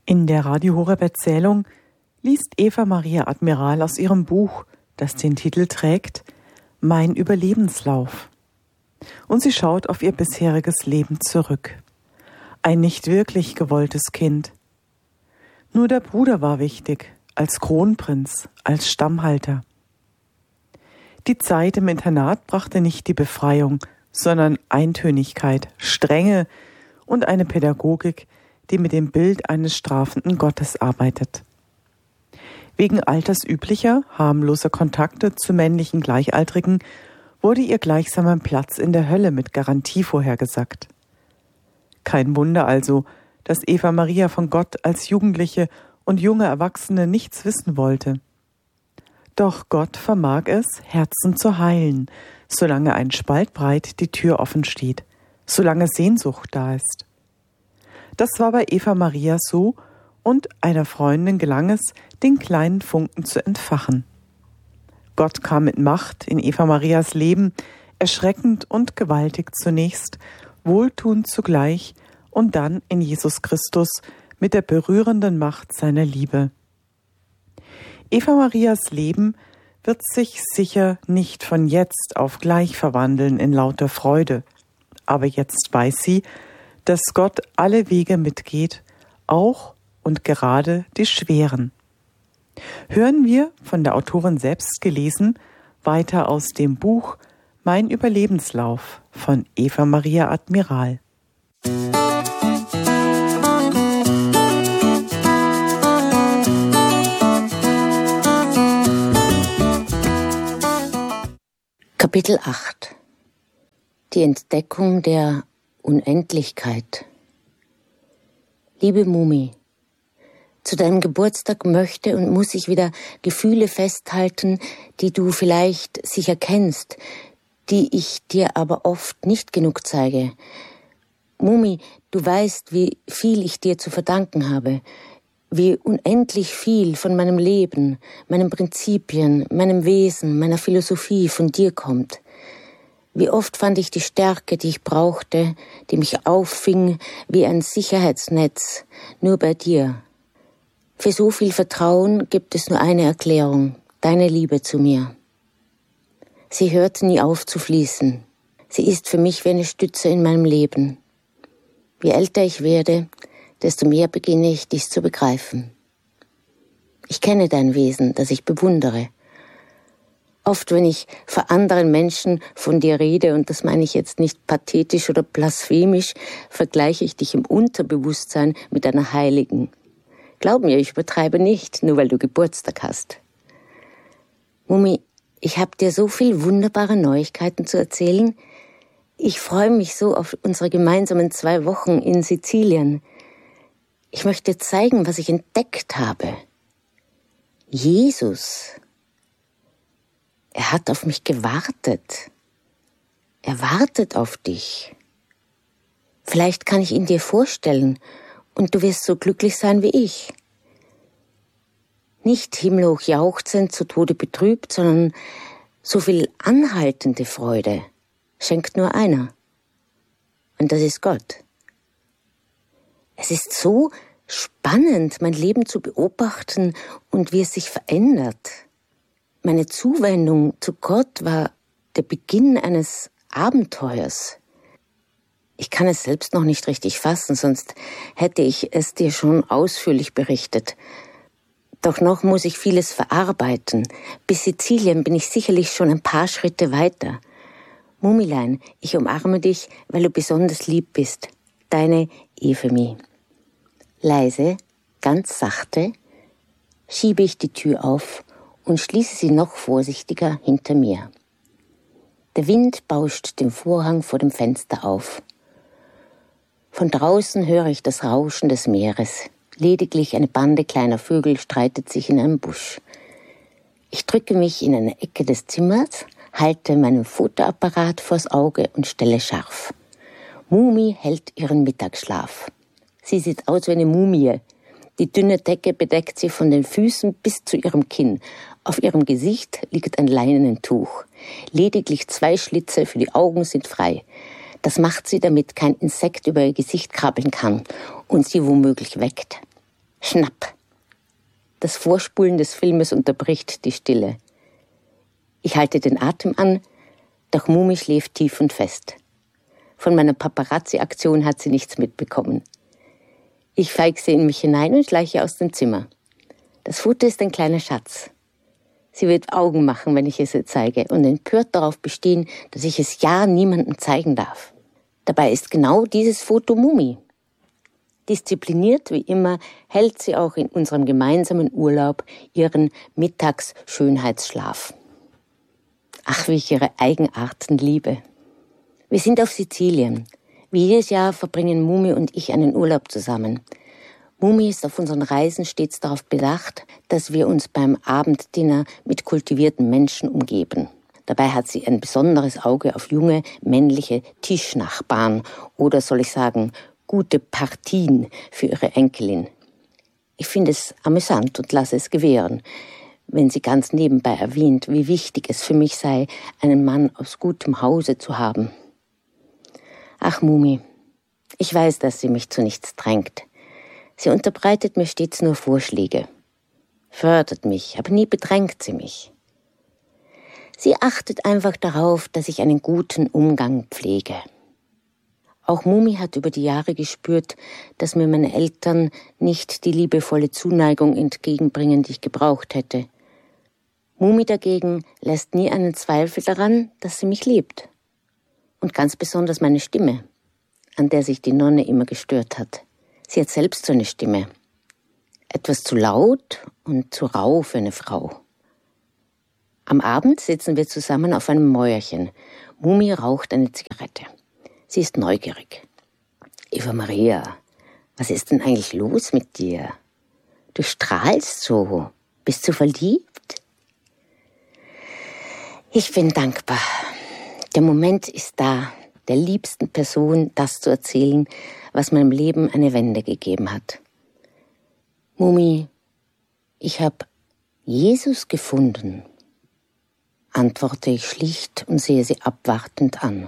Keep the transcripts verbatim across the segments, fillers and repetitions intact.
In der Radio Horeb Erzählung liest Eva Maria Admiral aus ihrem Buch, das den Titel trägt, Mein Überlebenslauf. Und sie schaut auf ihr bisheriges Leben zurück. Ein nicht wirklich gewolltes Kind. Nur der Bruder war wichtig, als Kronprinz, als Stammhalter. Die Zeit im Internat brachte nicht die Befreiung, sondern Eintönigkeit, Strenge und eine Pädagogik, die mit dem Bild eines strafenden Gottes arbeitet. Wegen altersüblicher, harmloser Kontakte zu männlichen Gleichaltrigen wurde ihr gleichsam ein Platz in der Hölle mit Garantie vorhergesagt. Kein Wunder also, dass Eva Maria von Gott als Jugendliche und junge Erwachsene nichts wissen wollte. Doch Gott vermag es, Herzen zu heilen, solange ein Spalt breit die Tür offen steht, solange Sehnsucht da ist. Das war bei Eva Maria so, und einer Freundin gelang es, den kleinen Funken zu entfachen. Gott kam mit Macht in Eva Marias Leben, erschreckend und gewaltig zunächst, wohltuend zugleich und dann in Jesus Christus mit der berührenden Macht seiner Liebe. Eva Marias Leben wird sich sicher nicht von jetzt auf gleich verwandeln in lauter Freude, aber jetzt weiß sie, dass Gott alle Wege mitgeht, auch und gerade die schweren. Hören wir, von der Autorin selbst gelesen, weiter aus dem Buch Mein Überlebenslauf von Eva Maria Admiral. Kapitel acht. Die Entdeckung der Unendlichkeit. Liebe Mumi, zu deinem Geburtstag möchte und muss ich wieder Gefühle festhalten, die du vielleicht sicher kennst, die ich dir aber oft nicht genug zeige. Mumi, du weißt, wie viel ich dir zu verdanken habe, wie unendlich viel von meinem Leben, meinen Prinzipien, meinem Wesen, meiner Philosophie von dir kommt. Wie oft fand ich die Stärke, die ich brauchte, die mich auffing wie ein Sicherheitsnetz, nur bei dir. Für so viel Vertrauen gibt es nur eine Erklärung, deine Liebe zu mir. Sie hört nie auf zu fließen. Sie ist für mich wie eine Stütze in meinem Leben. Je älter ich werde, desto mehr beginne ich, dies zu begreifen. Ich kenne dein Wesen, das ich bewundere. Oft, wenn ich vor anderen Menschen von dir rede, und das meine ich jetzt nicht pathetisch oder blasphemisch, vergleiche ich dich im Unterbewusstsein mit einer Heiligen. Glaub mir, ich übertreibe nicht, nur weil du Geburtstag hast. Mumi, ich habe dir so viel wunderbare Neuigkeiten zu erzählen. Ich freue mich so auf unsere gemeinsamen zwei Wochen in Sizilien. Ich möchte zeigen, was ich entdeckt habe. Jesus. Er hat auf mich gewartet. Er wartet auf dich. Vielleicht kann ich ihn dir vorstellen und du wirst so glücklich sein wie ich. Nicht himmelhoch jauchzend, zu Tode betrübt, sondern so viel anhaltende Freude schenkt nur einer. Und das ist Gott. Es ist so spannend, mein Leben zu beobachten und wie es sich verändert. Meine Zuwendung zu Gott war der Beginn eines Abenteuers. Ich kann es selbst noch nicht richtig fassen, sonst hätte ich es dir schon ausführlich berichtet. Doch noch muss ich vieles verarbeiten. Bis Sizilien bin ich sicherlich schon ein paar Schritte weiter. Mumilein, ich umarme dich, weil du besonders lieb bist. Deine Evemi. Leise, ganz sachte, schiebe ich die Tür auf und schließe sie noch vorsichtiger hinter mir. Der Wind bauscht den Vorhang vor dem Fenster auf. Von draußen höre ich das Rauschen des Meeres. Lediglich eine Bande kleiner Vögel streitet sich in einem Busch. Ich drücke mich in eine Ecke des Zimmers, halte meinen Fotoapparat vors Auge und stelle scharf. Mumi hält ihren Mittagsschlaf. Sie sieht aus wie eine Mumie. Die dünne Decke bedeckt sie von den Füßen bis zu ihrem Kinn. Auf ihrem Gesicht liegt ein Leinentuch. Lediglich zwei Schlitze für die Augen sind frei. Das macht sie, damit kein Insekt über ihr Gesicht krabbeln kann und sie womöglich weckt. Schnapp! Das Vorspulen des Filmes unterbricht die Stille. Ich halte den Atem an, doch Mumi schläft tief und fest. Von meiner Paparazzi-Aktion hat sie nichts mitbekommen. Ich feixe in mich hinein und schleiche aus dem Zimmer. Das Foto ist ein kleiner Schatz. Sie wird Augen machen, wenn ich es ihr zeige, und empört darauf bestehen, dass ich es ja niemandem zeigen darf. Dabei ist genau dieses Foto Mumi. Diszipliniert wie immer hält sie auch in unserem gemeinsamen Urlaub ihren Mittagsschönheitsschlaf. Ach, wie ich ihre Eigenarten liebe. Wir sind auf Sizilien. Wie jedes Jahr verbringen Mumi und ich einen Urlaub zusammen. Mumi ist auf unseren Reisen stets darauf bedacht, dass wir uns beim Abenddinner mit kultivierten Menschen umgeben. Dabei hat sie ein besonderes Auge auf junge, männliche Tischnachbarn oder, soll ich sagen, gute Partien für ihre Enkelin. Ich finde es amüsant und lasse es gewähren, wenn sie ganz nebenbei erwähnt, wie wichtig es für mich sei, einen Mann aus gutem Hause zu haben. Ach, Mumi, ich weiß, dass sie mich zu nichts drängt. Sie unterbreitet mir stets nur Vorschläge, fördert mich, aber nie bedrängt sie mich. Sie achtet einfach darauf, dass ich einen guten Umgang pflege. Auch Mumi hat über die Jahre gespürt, dass mir meine Eltern nicht die liebevolle Zuneigung entgegenbringen, die ich gebraucht hätte. Mumi dagegen lässt nie einen Zweifel daran, dass sie mich liebt. Und ganz besonders meine Stimme, an der sich die Nonne immer gestört hat. Sie hat selbst so eine Stimme. Etwas zu laut und zu rau für eine Frau. Am Abend sitzen wir zusammen auf einem Mäuerchen. Mumi raucht eine Zigarette. Sie ist neugierig. Eva Maria, was ist denn eigentlich los mit dir? Du strahlst so. Bist du verliebt? Ich bin dankbar. Der Moment ist da, der liebsten Person das zu erzählen, was meinem Leben eine Wende gegeben hat. Mumi, ich habe Jesus gefunden, antworte ich schlicht und sehe sie abwartend an.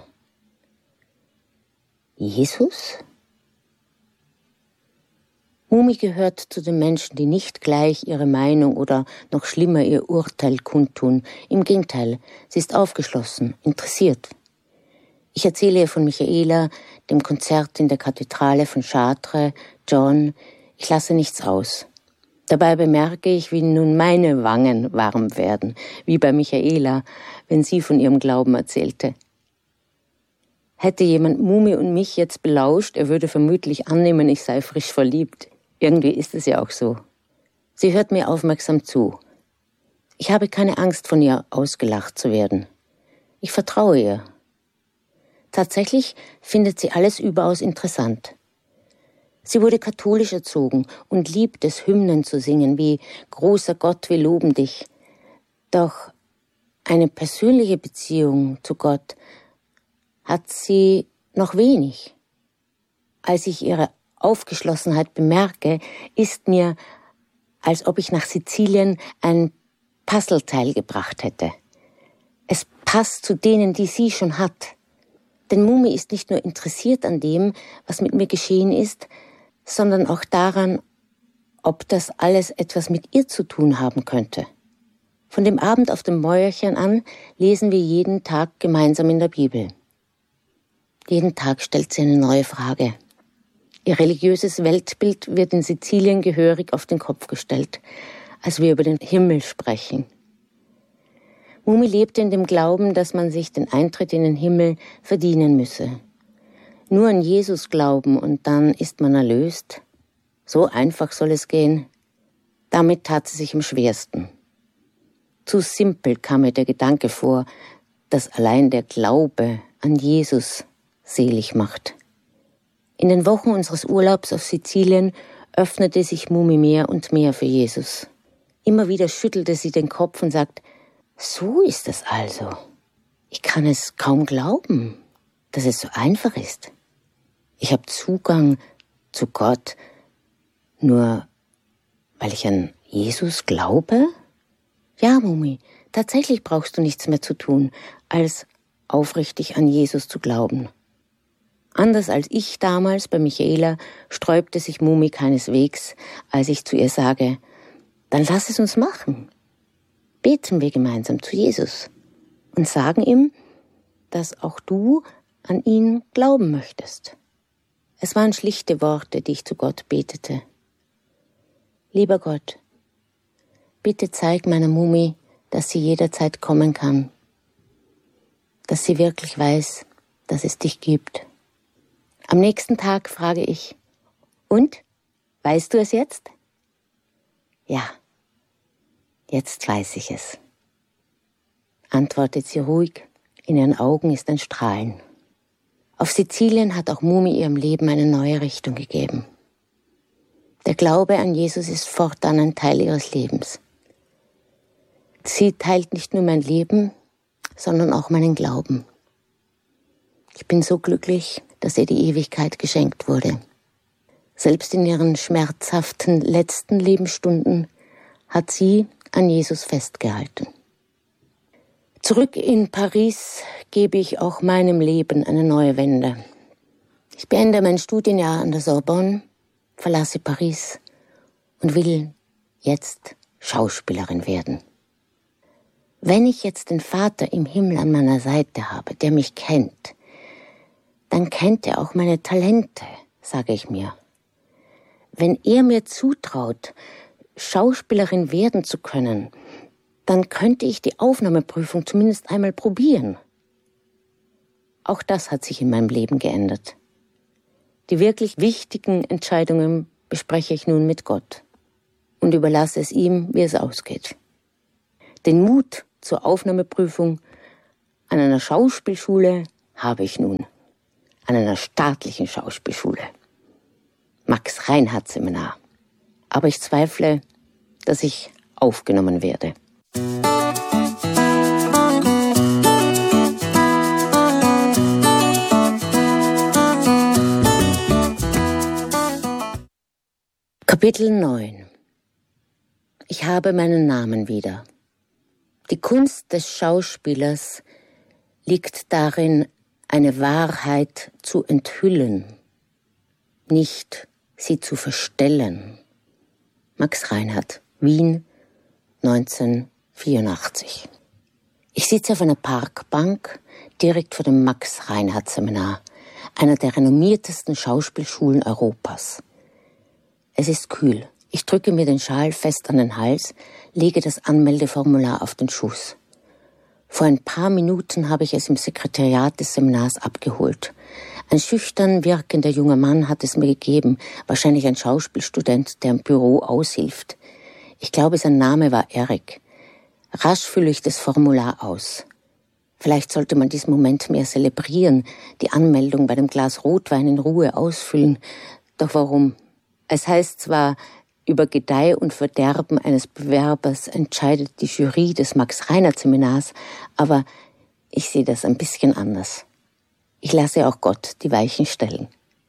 Jesus? Mumi gehört zu den Menschen, die nicht gleich ihre Meinung oder noch schlimmer ihr Urteil kundtun. Im Gegenteil, sie ist aufgeschlossen, interessiert. Ich erzähle ihr von Michaela, dem Konzert in der Kathedrale von Chartres, John. Ich lasse nichts aus. Dabei bemerke ich, wie nun meine Wangen warm werden, wie bei Michaela, wenn sie von ihrem Glauben erzählte. Hätte jemand Mumi und mich jetzt belauscht, er würde vermutlich annehmen, ich sei frisch verliebt. Irgendwie ist es ja auch so. Sie hört mir aufmerksam zu. Ich habe keine Angst, von ihr ausgelacht zu werden. Ich vertraue ihr. Tatsächlich findet sie alles überaus interessant. Sie wurde katholisch erzogen und liebt es, Hymnen zu singen, wie »Großer Gott, wir loben dich«. Doch eine persönliche Beziehung zu Gott hat sie noch wenig. Als ich ihre Aufgeschlossenheit bemerke, ist mir, als ob ich nach Sizilien ein Puzzleteil gebracht hätte. Es passt zu denen, die sie schon hat. Denn Mumi ist nicht nur interessiert an dem, was mit mir geschehen ist, sondern auch daran, ob das alles etwas mit ihr zu tun haben könnte. Von dem Abend auf dem Mäuerchen an lesen wir jeden Tag gemeinsam in der Bibel. Jeden Tag stellt sie eine neue Frage. Ihr religiöses Weltbild wird in Sizilien gehörig auf den Kopf gestellt, als wir über den Himmel sprechen. Mumi lebte in dem Glauben, dass man sich den Eintritt in den Himmel verdienen müsse. Nur an Jesus glauben und dann ist man erlöst. So einfach soll es gehen. Damit tat sie sich am schwersten. Zu simpel kam mir der Gedanke vor, dass allein der Glaube an Jesus selig macht. In den Wochen unseres Urlaubs auf Sizilien öffnete sich Mumi mehr und mehr für Jesus. Immer wieder schüttelte sie den Kopf und sagt, so ist es also. Ich kann es kaum glauben, dass es so einfach ist. Ich habe Zugang zu Gott, nur weil ich an Jesus glaube? Ja, Mumi, tatsächlich brauchst du nichts mehr zu tun, als aufrichtig an Jesus zu glauben. Anders als ich damals bei Michaela sträubte sich Mumi keineswegs, als ich zu ihr sage, dann lass es uns machen. Beten wir gemeinsam zu Jesus und sagen ihm, dass auch du an ihn glauben möchtest. Es waren schlichte Worte, die ich zu Gott betete. Lieber Gott, bitte zeig meiner Mumi, dass sie jederzeit kommen kann, dass sie wirklich weiß, dass es dich gibt. Am nächsten Tag frage ich, und, weißt du es jetzt? Ja, jetzt weiß ich es, antwortet sie ruhig, in ihren Augen ist ein Strahlen. Auf Sizilien hat auch Mumi ihrem Leben eine neue Richtung gegeben. Der Glaube an Jesus ist fortan ein Teil ihres Lebens. Sie teilt nicht nur mein Leben, sondern auch meinen Glauben. Ich bin so glücklich, dass ihr die Ewigkeit geschenkt wurde. Selbst in ihren schmerzhaften letzten Lebensstunden hat sie an Jesus festgehalten. Zurück in Paris gebe ich auch meinem Leben eine neue Wende. Ich beende mein Studienjahr an der Sorbonne, verlasse Paris und will jetzt Schauspielerin werden. Wenn ich jetzt den Vater im Himmel an meiner Seite habe, der mich kennt, dann kennt er auch meine Talente, sage ich mir. Wenn er mir zutraut, Schauspielerin werden zu können, dann könnte ich die Aufnahmeprüfung zumindest einmal probieren. Auch das hat sich in meinem Leben geändert. Die wirklich wichtigen Entscheidungen bespreche ich nun mit Gott und überlasse es ihm, wie es ausgeht. Den Mut zur Aufnahmeprüfung an einer Schauspielschule habe ich nun. An einer staatlichen Schauspielschule. Max-Reinhardt-Seminar. Aber ich zweifle, dass ich aufgenommen werde. Kapitel neun. Ich habe meinen Namen wieder. Die Kunst des Schauspielers liegt darin, eine Wahrheit zu enthüllen, nicht sie zu verstellen. Max Reinhardt, Wien, neunzehnhundertvierundachtzig. Ich sitze auf einer Parkbank direkt vor dem Max-Reinhardt-Seminar, einer der renommiertesten Schauspielschulen Europas. Es ist kühl. Ich drücke mir den Schal fest an den Hals, lege das Anmeldeformular auf den Schoß. Vor ein paar Minuten habe ich es im Sekretariat des Seminars abgeholt. Ein schüchtern wirkender junger Mann hat es mir gegeben, wahrscheinlich ein Schauspielstudent, der im Büro aushilft. Ich glaube, sein Name war Eric. Rasch fülle ich das Formular aus. Vielleicht sollte man diesen Moment mehr zelebrieren, die Anmeldung bei dem Glas Rotwein in Ruhe ausfüllen. Doch warum? Es heißt zwar, über Gedeih und Verderben eines Bewerbers entscheidet die Jury des Max-Reinhardt-Seminars, aber ich sehe das ein bisschen anders. Ich lasse auch Gott die Weichen stellen.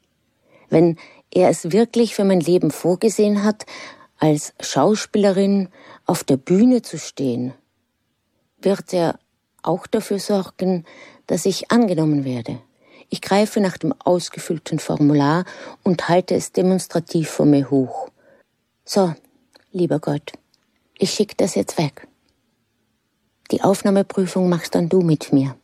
Wenn er es wirklich für mein Leben vorgesehen hat, als Schauspielerin auf der Bühne zu stehen, wird er auch dafür sorgen, dass ich angenommen werde. Ich greife nach dem ausgefüllten Formular und halte es demonstrativ vor mir hoch. So, lieber Gott, ich schicke das jetzt weg. Die Aufnahmeprüfung machst dann du mit mir.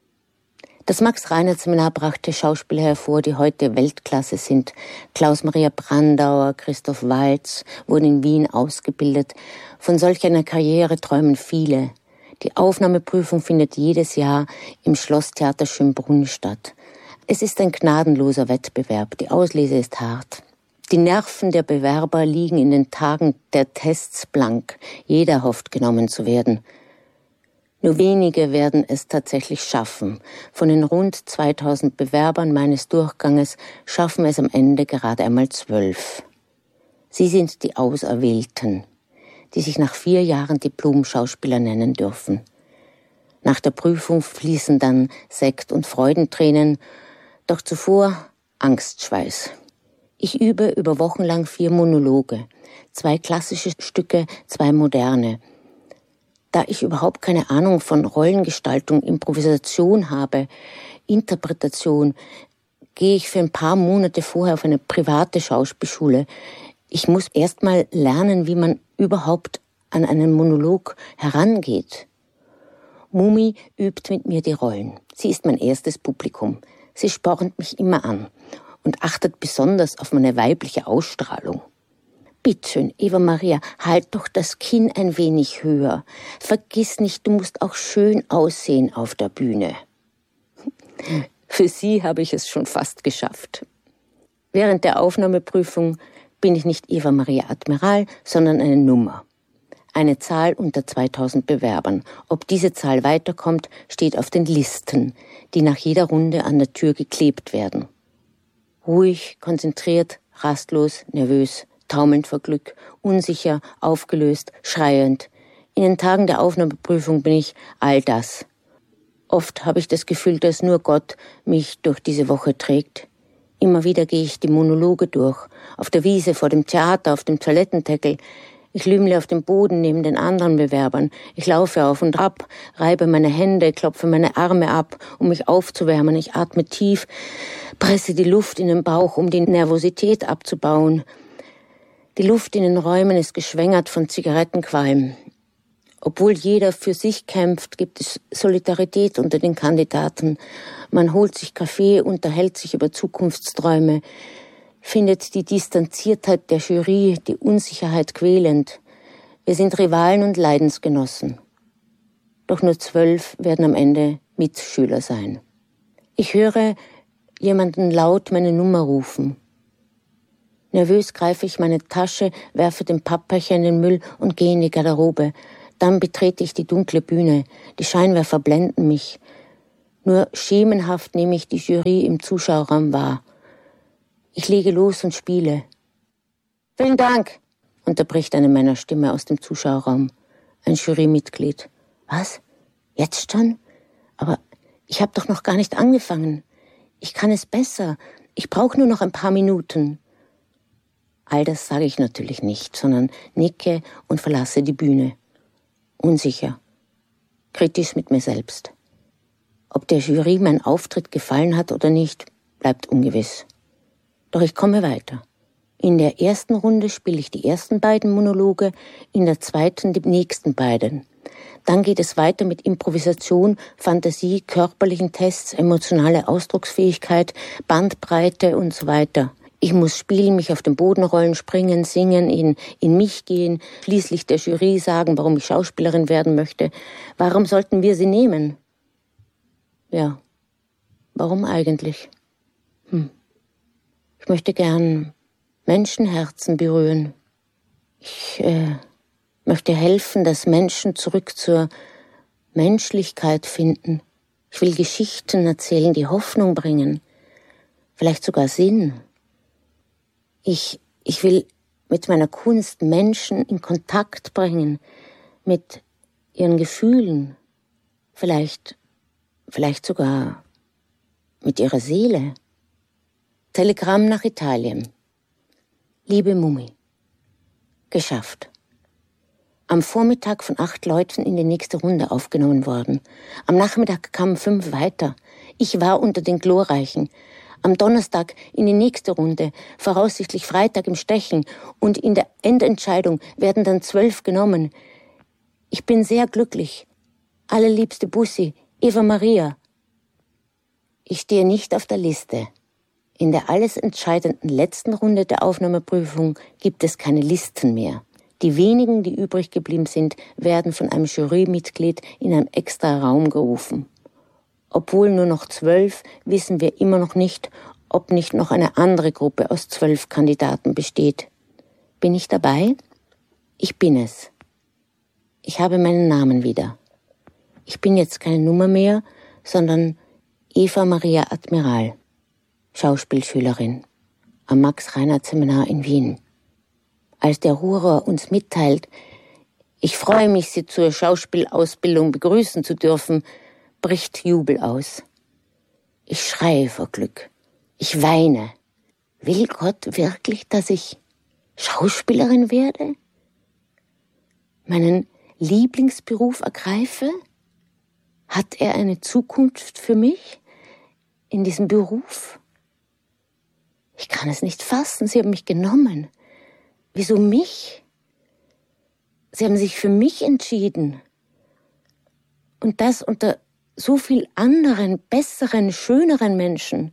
Das Max-Reinhardt-Seminar brachte Schauspieler hervor, die heute Weltklasse sind. Klaus-Maria Brandauer, Christoph Waltz wurden in Wien ausgebildet. Von solch einer Karriere träumen viele. Die Aufnahmeprüfung findet jedes Jahr im Schlosstheater Schönbrunn statt. Es ist ein gnadenloser Wettbewerb. Die Auslese ist hart. Die Nerven der Bewerber liegen in den Tagen der Tests blank. Jeder hofft, genommen zu werden. Nur wenige werden es tatsächlich schaffen. Von den rund zweitausend Bewerbern meines Durchganges schaffen es am Ende gerade einmal zwölf. Sie sind die Auserwählten, die sich nach vier Jahren Diplom-Schauspieler nennen dürfen. Nach der Prüfung fließen dann Sekt- und Freudentränen, doch zuvor Angstschweiß. Ich übe über Wochen lang vier Monologe, zwei klassische Stücke, zwei moderne. Da ich überhaupt keine Ahnung von Rollengestaltung, Improvisation habe, Interpretation, gehe ich für ein paar Monate vorher auf eine private Schauspielschule. Ich muss erst mal lernen, wie man überhaupt an einen Monolog herangeht. Mumi übt mit mir die Rollen. Sie ist mein erstes Publikum. Sie spornt mich immer an und achtet besonders auf meine weibliche Ausstrahlung. Bittschön, Eva Maria, halt doch das Kinn ein wenig höher. Vergiss nicht, du musst auch schön aussehen auf der Bühne. Für sie habe ich es schon fast geschafft. Während der Aufnahmeprüfung bin ich nicht Eva Maria Admiral, sondern eine Nummer. Eine Zahl unter zweitausend Bewerbern. Ob diese Zahl weiterkommt, steht auf den Listen, die nach jeder Runde an der Tür geklebt werden. Ruhig, konzentriert, rastlos, nervös, taumelnd vor Glück, unsicher, aufgelöst, schreiend. In den Tagen der Aufnahmeprüfung bin ich all das. Oft habe ich das Gefühl, dass nur Gott mich durch diese Woche trägt. Immer wieder gehe ich die Monologe durch, auf der Wiese, vor dem Theater, auf dem Toilettendeckel. Ich lümle auf dem Boden neben den anderen Bewerbern. Ich laufe auf und ab, reibe meine Hände, klopfe meine Arme ab, um mich aufzuwärmen. Ich atme tief, presse die Luft in den Bauch, um die Nervosität abzubauen. Die Luft in den Räumen ist geschwängert von Zigarettenqualm. Obwohl jeder für sich kämpft, gibt es Solidarität unter den Kandidaten. Man holt sich Kaffee, unterhält sich über Zukunftsträume, findet die Distanziertheit der Jury, die Unsicherheit quälend. Wir sind Rivalen und Leidensgenossen. Doch nur zwölf werden am Ende Mitschüler sein. Ich höre jemanden laut meine Nummer rufen. Nervös greife ich meine Tasche, werfe den Pappbecher in den Müll und gehe in die Garderobe. Dann betrete ich die dunkle Bühne. Die Scheinwerfer blenden mich. Nur schemenhaft nehme ich die Jury im Zuschauerraum wahr. Ich lege los und spiele. »Vielen Dank«, unterbricht eine Männerstimme aus dem Zuschauerraum. Ein Jurymitglied. »Was? Jetzt schon? Aber ich habe doch noch gar nicht angefangen. Ich kann es besser. Ich brauche nur noch ein paar Minuten.« All das sage ich natürlich nicht, sondern nicke und verlasse die Bühne. Unsicher, kritisch mit mir selbst. Ob der Jury mein Auftritt gefallen hat oder nicht, bleibt ungewiss. Doch ich komme weiter. In der ersten Runde spiele ich die ersten beiden Monologe, in der zweiten die nächsten beiden. Dann geht es weiter mit Improvisation, Fantasie, körperlichen Tests, emotionale Ausdrucksfähigkeit, Bandbreite und so weiter. Ich muss spielen, mich auf den Boden rollen, springen, singen, in, in mich gehen, schließlich der Jury sagen, warum ich Schauspielerin werden möchte. Warum sollten wir sie nehmen? Ja, warum eigentlich? Hm. Ich möchte gern Menschenherzen berühren. Ich äh, möchte helfen, dass Menschen zurück zur Menschlichkeit finden. Ich will Geschichten erzählen, die Hoffnung bringen, vielleicht sogar Sinn. Ich, ich will mit meiner Kunst Menschen in Kontakt bringen, mit ihren Gefühlen, vielleicht, vielleicht sogar mit ihrer Seele. Telegramm nach Italien. Liebe Mumi, geschafft. Am Vormittag von acht Leuten in die nächste Runde aufgenommen worden. Am Nachmittag kamen fünf weiter. Ich war unter den Glorreichen. Am Donnerstag in die nächste Runde, voraussichtlich Freitag im Stechen, und in der Endentscheidung werden dann zwölf genommen. Ich bin sehr glücklich. Allerliebste Bussi, Eva Maria. Ich stehe nicht auf der Liste. In der alles entscheidenden letzten Runde der Aufnahmeprüfung gibt es keine Listen mehr. Die wenigen, die übrig geblieben sind, werden von einem Jurymitglied in einem extra Raum gerufen. Obwohl nur noch zwölf, wissen wir immer noch nicht, ob nicht noch eine andere Gruppe aus zwölf Kandidaten besteht. Bin ich dabei? Ich bin es. Ich habe meinen Namen wieder. Ich bin jetzt keine Nummer mehr, sondern Eva Maria Admiral, Schauspielschülerin am Max-Reinhardt-Seminar in Wien. Als der Juror uns mitteilt, ich freue mich, Sie zur Schauspielausbildung begrüßen zu dürfen, bricht Jubel aus. Ich schreie vor Glück. Ich weine. Will Gott wirklich, dass ich Schauspielerin werde? Meinen Lieblingsberuf ergreife? Hat er eine Zukunft für mich in diesem Beruf? Ich kann es nicht fassen, Sie haben mich genommen. Wieso mich? Sie haben sich für mich entschieden. Und das unter so viel anderen, besseren, schöneren Menschen.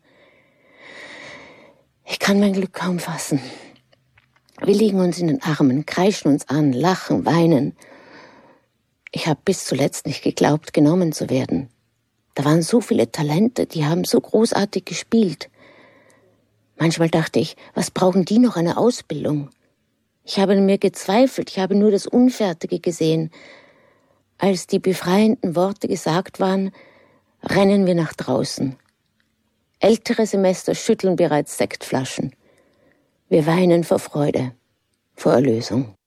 Ich kann mein Glück kaum fassen. Wir liegen uns in den Armen, kreischen uns an, lachen, weinen. Ich habe bis zuletzt nicht geglaubt, genommen zu werden. Da waren so viele Talente, die haben so großartig gespielt. Manchmal dachte ich, was brauchen die noch eine Ausbildung? Ich habe an mir gezweifelt, ich habe nur das Unfertige gesehen. Als die befreienden Worte gesagt waren, rennen wir nach draußen. Ältere Semester schütteln bereits Sektflaschen. Wir weinen vor Freude, vor Erlösung.